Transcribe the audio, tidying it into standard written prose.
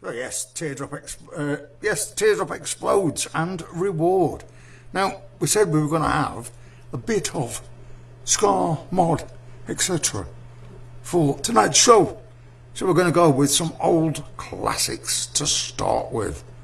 Oh yes, Teardrop Explodes and Reward. Now, we said we were going to have a bit of ska, mod, etc. for tonight's show. So we're going to go with some old classics to start with.